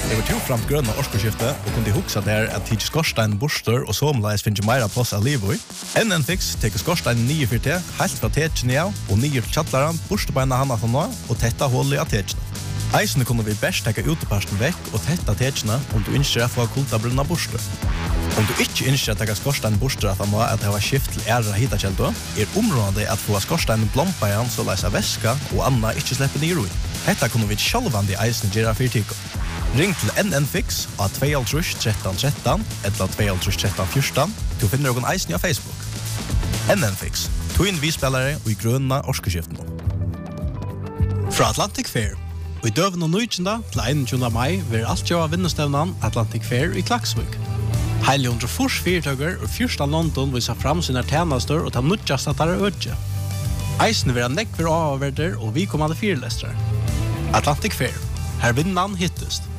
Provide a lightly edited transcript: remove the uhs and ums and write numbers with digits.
Jeg var til fram grønne årskårskiftet og kunne huksa der at tidlig skorstein borster og somleis finner meira plass av livet. NN-Fix teker skorstein 9-4T, helt fra tekene av, og nye til kjattleren, borstebeina hana fra nå, og tetta hullet av tekene. Eisene kunne vi best teka uteparsten vekk og tetta tekene om du ønsker å få kultabrunna borster. Om du ikke ønsker å teka skorstein borster at han må at det var skift til ære hitakjeldo, området at få skorstein blompa igjen så leisa væska og anna ikke slipper ned i. Dette kunne vi sjálvandi eisene gjøre for tiko. Ring til NN-Fix av 2-13-13 eller 2-13-14 til å finne noen eisene av Facebook. NN-Fix, togn vi spillere og i grønne årskeskiften. Fra Atlantic Fair. Og i døven og nøykjenda til 21. mai vil alt jo av vinnestevnen Atlantic Fair i Klaksvik. Heile 100 fyrtøkker og fyrsta London viser fram sine tjenester og ta nødjast at det er ødje. Eisene vil ha nekver avverder og vi kommande fyrlestere. Atlantic Fair. Her vinnan hittest.